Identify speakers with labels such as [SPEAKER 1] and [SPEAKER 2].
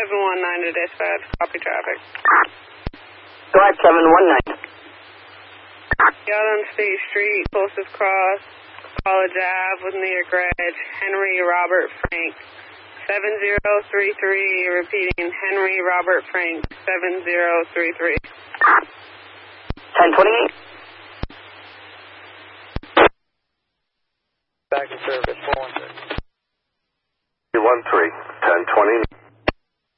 [SPEAKER 1] 719 to dispatch. Copy traffic.
[SPEAKER 2] Go ahead, 719.
[SPEAKER 1] Out on State Street, closest cross, College Ave with New York Ridge, Henry Robert Frank, 7033. Repeating, Henry Robert Frank, 7033.
[SPEAKER 2] 1028.
[SPEAKER 3] Back in service, 416.
[SPEAKER 4] 313, 1020.